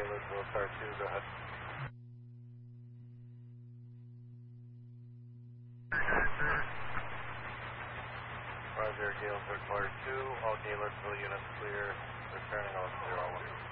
Gaylordsville, car 2, go ahead. Roger, Gaylordsville, car 2, all Gaylordsville units clear, returning 1101.